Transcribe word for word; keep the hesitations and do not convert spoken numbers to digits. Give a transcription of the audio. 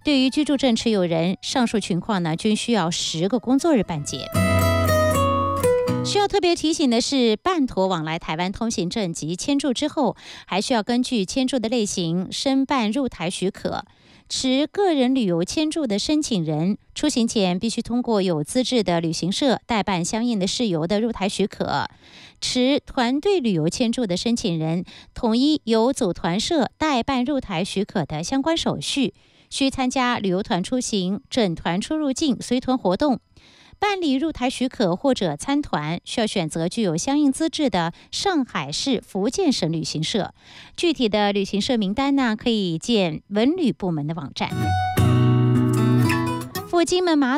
对于居住证持有人，上述情况呢均需要十个工作日办结。需要特别提醒的是，办妥往来台湾通行证及签注之后，还需要根据签注的类型申办入台许可。持个人旅游签注的申请人，出行前必须通过有资质的旅行社代办相应的事由的入台许可。持团队旅游签注的申请人，统一由组团社代办入台许可的相关手续，需参加旅游团出行、整团出入境、随团活动。办理入台许可或者参团，需要选择具有相应资质的上海市、福建省旅行社。具体的旅行社名单呢，可以见文旅部门的网站。赴金门马